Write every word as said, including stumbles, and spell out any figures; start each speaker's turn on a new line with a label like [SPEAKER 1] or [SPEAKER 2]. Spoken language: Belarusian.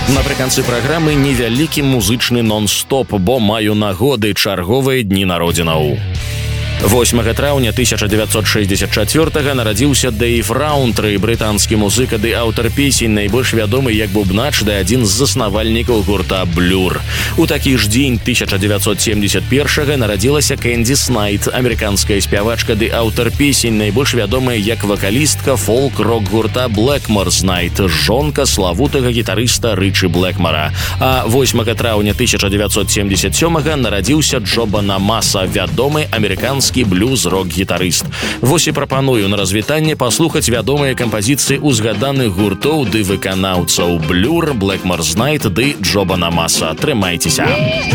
[SPEAKER 1] Напрыканцы праграмы невялікі музычны нон-стоп, бо маю нагоды чарговыя дні народзінаў. восьмага траўня тысяча дзевяцьсот шэсцьдзесят чацвёртага нарадзіўся Дэйв Раунтры, брытанскі музыка ды аўтар песень, найбольш вядомы як бубнач ды адзін з заснавальнікаў гурта Blur. У такі ж дзень тысяча дзевяцьсот семьдесят первага нарадзілася Кэндис Найт, амерыканская спявачка ды аўтар песень, найбольш вядомая як вакалістка фолк-рок гурта Blackmore's Night, жонка славутага гітарыста Рычы Блэкмара. А восьмага траўня тысяча дзевяцьсот семьдесят сёмага нарадзіўся Джо Банамаса, вядомы амерыканскі блюз-рок-гітарыст. Вось і прапаную на развітанне паслухаць вядомыя кампазіцыі узгаданых гуртоў ды выканаўцаў Blur, Blackmore's Night ды Джо Банамаса. Трымайцеся!